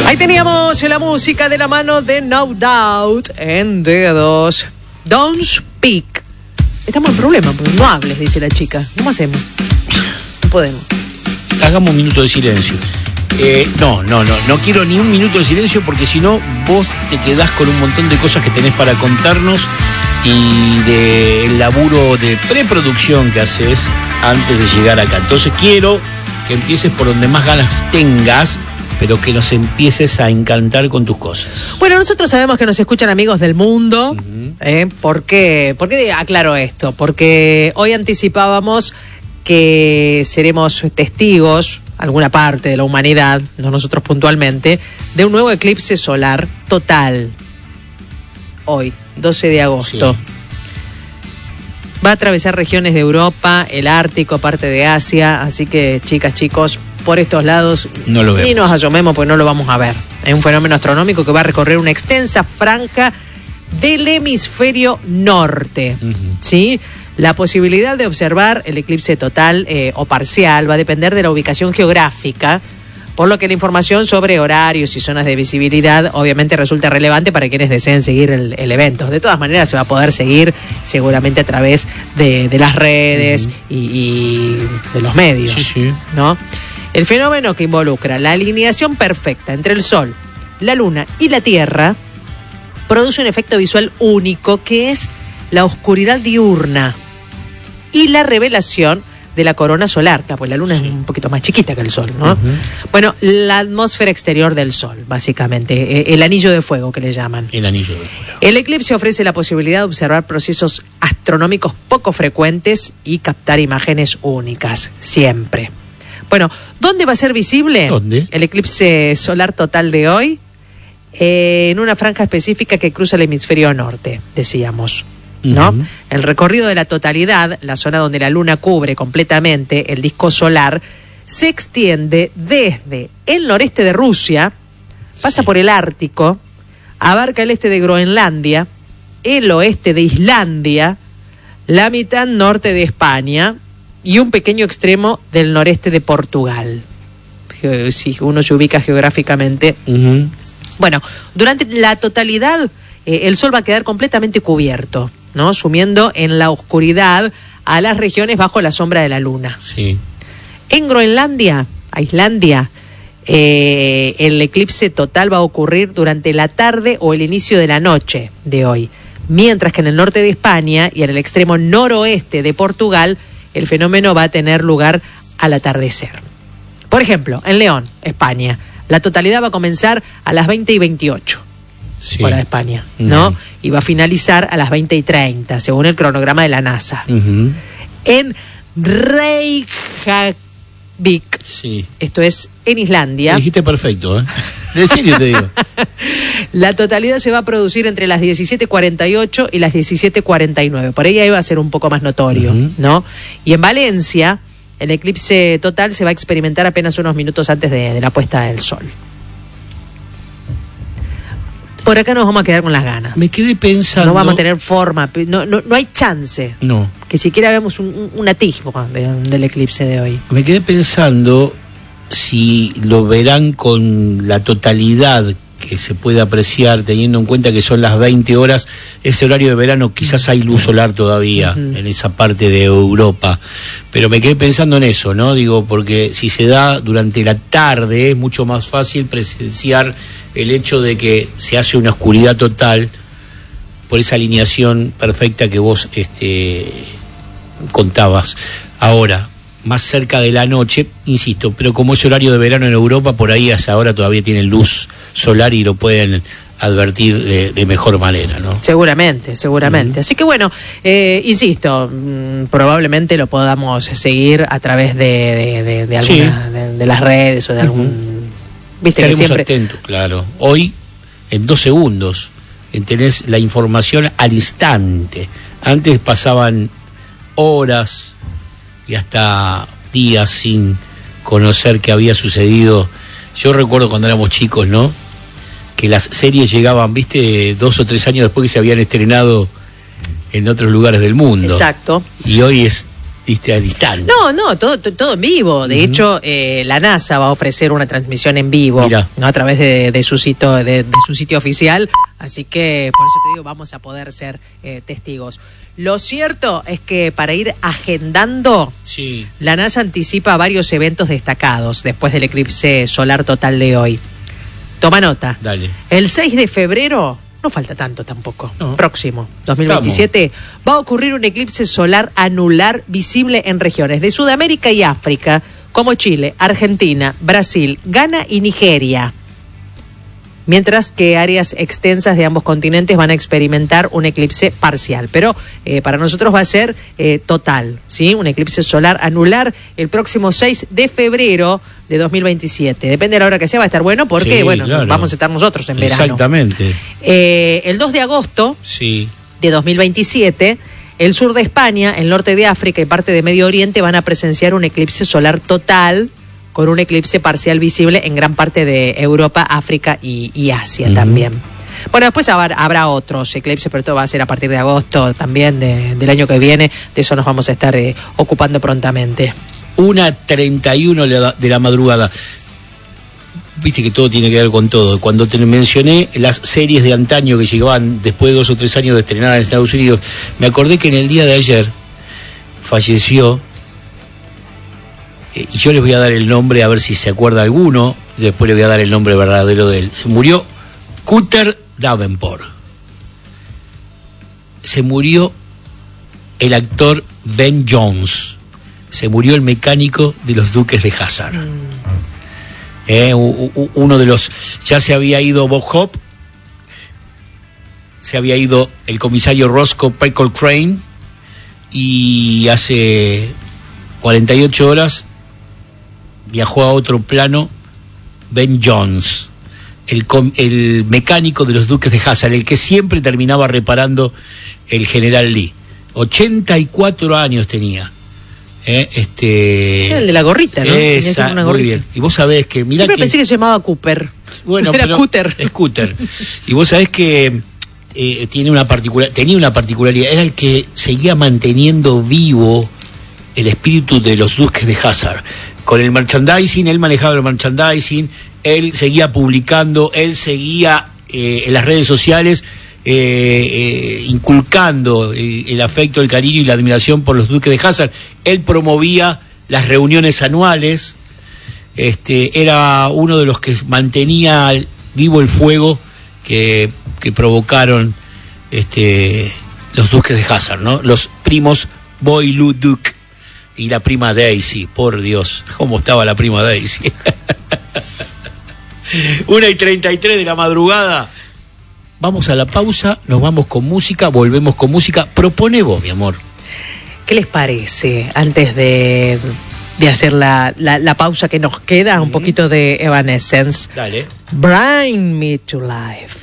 Ahí teníamos la música de la mano de No Doubt en Dedos. Don't Speak. Estamos en problema, porque no hables, dice la chica. ¿Cómo hacemos? No podemos. Hagamos un minuto de silencio. No quiero ni un minuto de silencio, porque si no, vos te quedás con un montón de cosas que tenés para contarnos y del laburo de preproducción que haces antes de llegar acá. Entonces quiero que empieces por donde más ganas tengas, pero que nos empieces a encantar con tus cosas. Bueno, nosotros sabemos que nos escuchan amigos del mundo. ¿Por qué aclaro esto? Porque hoy anticipábamos que seremos testigos, alguna parte de la humanidad, no nosotros puntualmente, de un nuevo eclipse solar total. Hoy, 12 de agosto. Sí. Va a atravesar regiones de Europa, el Ártico, parte de Asia, así que chicas, chicos, por estos lados no lo vemos. Ni nos asomemos, pues no lo vamos a ver. Es un fenómeno astronómico que va a recorrer una extensa franja del hemisferio norte. ¿Sí? La posibilidad de observar el eclipse total o parcial va a depender de la ubicación geográfica, por lo que la información sobre horarios y zonas de visibilidad obviamente resulta relevante para quienes deseen seguir el evento. De todas maneras se va a poder seguir seguramente a través de las redes y de los medios. Sí. ¿No? El fenómeno, que involucra la alineación perfecta entre el Sol, la Luna y la Tierra, produce un efecto visual único, que es la oscuridad diurna y la revelación de la corona solar. Claro, pues la Luna es un poquito más chiquita que el Sol, ¿no? Bueno, la atmósfera exterior del Sol, básicamente, el anillo de fuego que le llaman. El anillo de fuego. El eclipse ofrece la posibilidad de observar procesos astronómicos poco frecuentes y captar imágenes únicas, siempre. Bueno, ¿dónde va a ser visible? ¿Dónde? El eclipse solar total de hoy, en una franja específica que cruza el hemisferio norte, decíamos, ¿no? El recorrido de la totalidad, la zona donde la Luna cubre completamente el disco solar, se extiende desde el noreste de Rusia, pasa por el Ártico, abarca el este de Groenlandia, el oeste de Islandia, la mitad norte de España y un pequeño extremo del noreste de Portugal. Si uno se ubica geográficamente. Bueno, durante la totalidad el Sol va a quedar completamente cubierto, ¿no? Sumiendo en la oscuridad a las regiones bajo la sombra de la Luna. Sí. En Groenlandia, Islandia, el eclipse total va a ocurrir durante la tarde o el inicio de la noche de hoy, mientras que en el norte de España y en el extremo noroeste de Portugal el fenómeno va a tener lugar al atardecer. Por ejemplo, en León, España, la totalidad va a comenzar a las 20:28, hora de España, ¿no? Y va a finalizar a las 20:30, según el cronograma de la NASA. En Reykjavik, esto es en Islandia. Lo dijiste perfecto, ¿eh? De serio te digo. La totalidad se va a producir entre las 17:48 y las 17:49. Por ahí va a ser un poco más notorio, ¿no? Y en Valencia, el eclipse total se va a experimentar apenas unos minutos antes de la puesta del sol. Por acá nos vamos a quedar con las ganas. Me quedé pensando... No vamos a tener forma, no hay chance. No. Que siquiera veamos un atisbo del eclipse de hoy. Me quedé pensando si lo verán con la totalidad que se puede apreciar, teniendo en cuenta que son las 20 horas, ese horario de verano, quizás hay luz solar todavía en esa parte de Europa, pero me quedé pensando en eso, ¿no? Digo, porque si se da durante la tarde es mucho más fácil presenciar el hecho de que se hace una oscuridad total por esa alineación perfecta que vos contabas. Ahora, más cerca de la noche, insisto, pero como es horario de verano en Europa, por ahí a esa hora todavía tienen luz solar y lo pueden advertir de mejor manera, ¿no? Seguramente. Así que bueno, insisto, probablemente lo podamos seguir a través de alguna de las redes o de algún... Viste, estaremos que siempre... atentos, claro. Hoy, en 2 segundos, tenés la información al instante. Antes pasaban horas y hasta días sin conocer qué había sucedido. Yo recuerdo cuando éramos chicos, ¿no? Que las series llegaban, viste, 2 o 3 años después que se habían estrenado en otros lugares del mundo. Exacto. Y hoy es diste al instante. No, todo en vivo. De hecho, la NASA va a ofrecer una transmisión en vivo, ¿no? A través de su sitio oficial. Así que, por eso te digo, vamos a poder ser testigos. Lo cierto es que para ir agendando, la NASA anticipa varios eventos destacados después del eclipse solar total de hoy. Toma nota. Dale. El 6 de febrero, no falta tanto tampoco, próximo, 2027, va a ocurrir un eclipse solar anular visible en regiones de Sudamérica y África, como Chile, Argentina, Brasil, Ghana y Nigeria. Mientras que áreas extensas de ambos continentes van a experimentar un eclipse parcial. Pero para nosotros va a ser total, ¿sí? Un eclipse solar anular el próximo 6 de febrero de 2027. Depende de la hora que sea, va a estar bueno porque, claro, vamos a estar nosotros en verano. Exactamente. El 2 de agosto de 2027, el sur de España, el norte de África y parte de Medio Oriente van a presenciar un eclipse solar total, con un eclipse parcial visible en gran parte de Europa, África y Asia también. Bueno, después habrá otros eclipses, pero todo va a ser a partir de agosto también del año que viene. De eso nos vamos a estar ocupando prontamente. 1:31 de la madrugada. Viste que todo tiene que ver con todo. Cuando te mencioné las series de antaño que llegaban después de 2 o 3 años de estrenadas en Estados Unidos, me acordé que en el día de ayer falleció. Y yo les voy a dar el nombre, a ver si se acuerda alguno, después les voy a dar el nombre verdadero de él. Se murió Cutter Davenport. Se murió el actor Ben Jones. Se murió el mecánico de los Duques de Hazzard. Uno de los... Ya se había ido Bob Hope, se había ido el comisario Roscoe Pickle Crane, y hace 48 horas viajó a otro plano Ben Jones, el mecánico de los Duques de Hazzard, el que siempre terminaba reparando el general Lee. 84 años tenía. Era el de la gorrita, ¿no? Esa, una gorrita. Muy bien. Y vos sabés que... Siempre pensé que se llamaba Cooper. Bueno, era Cutter. Es Cutter. Y vos sabés que tenía una particularidad. Era el que seguía manteniendo vivo el espíritu de los Duques de Hazzard. Con el merchandising, él manejaba el merchandising, él seguía publicando, él seguía en las redes sociales inculcando el afecto, el cariño y la admiración por los Duques de Hazzard. Él promovía las reuniones anuales, era uno de los que mantenía vivo el fuego que provocaron los Duques de Hazzard, ¿no? Los primos Boy Lou Duke y la prima Daisy. Por Dios, cómo estaba la prima Daisy. 1:33 de la madrugada. Vamos a la pausa, nos vamos con música, volvemos con música. Propone vos, mi amor. ¿Qué les parece antes de hacer la pausa que nos queda? Un poquito de Evanescence. Dale. Bring Me to Life.